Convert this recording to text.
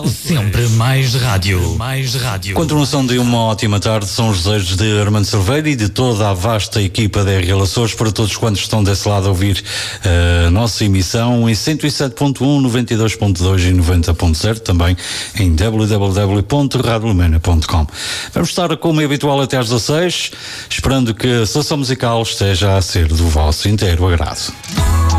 Sempre mais rádio. Mais rádio. Continuação de uma ótima tarde, são os desejos de Armando Cerveira e de toda a vasta equipa da RL Açores para todos quantos estão desse lado a ouvir a nossa emissão em 107.1, 92.2 e 90.0, também em www.radiolumena.com. Vamos estar como é habitual até às 16, esperando que a seleção musical esteja a ser do vosso inteiro agrado.